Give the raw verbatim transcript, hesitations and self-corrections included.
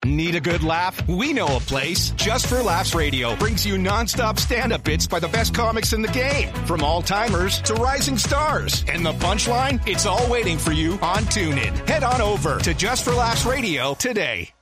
Need a good laugh? We know a place. Just for Laughs Radio brings you nonstop stand-up bits by the best comics in the game. From all-timers to rising stars. And the punchline? It's all waiting for you on TuneIn. Head on over to Just for Laughs Radio today.